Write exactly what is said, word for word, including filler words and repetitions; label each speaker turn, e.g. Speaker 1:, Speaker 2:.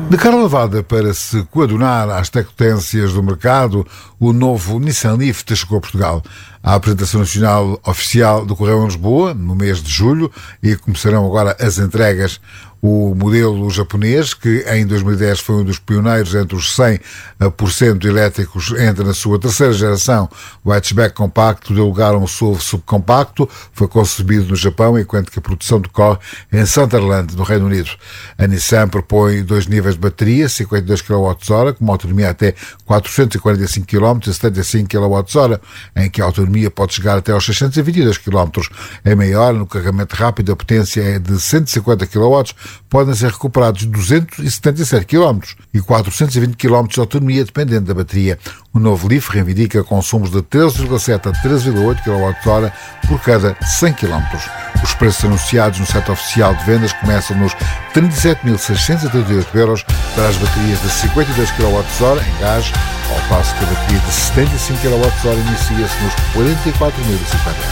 Speaker 1: De cara lavada para se coadunar às tecotências do mercado, o novo Nissan Leaf chegou a Portugal. A apresentação nacional oficial decorreu em Lisboa, no mês de julho, e começarão agora as entregas. O modelo japonês, que em dois mil e dez foi um dos pioneiros entre os cem por cento elétricos, entra na sua terceira geração. O hatchback compacto deu lugar a um S U V subcompacto, foi concebido no Japão, enquanto que a produção decorre em Sunderland, no Reino Unido. A Nissan propõe dois níveis de bateria, cinquenta e dois quilowatt-hora, com uma autonomia até quatrocentos e quarenta e cinco quilómetros e setenta e cinco quilowatt-hora, em que a autonomia pode chegar até aos seiscentos e vinte e dois quilómetros. É maior, no carregamento rápido a potência é de cento e cinquenta quilowatts, podem ser recuperados duzentos e setenta e sete quilómetros e quatrocentos e vinte quilómetros de autonomia, dependendo da bateria. O novo Leaf reivindica consumos de treze vírgula sete a treze vírgula oito quilowatts-hora por cada cem quilómetros. Os preços anunciados no site oficial de vendas começam nos trinta e sete mil seiscentos e oitenta e oito euros para as baterias de cinquenta e dois quilowatts-hora em gás, ao passo que a bateria de setenta e cinco quilowatts-hora inicia-se nos quarenta e quatro mil e cinquenta euros.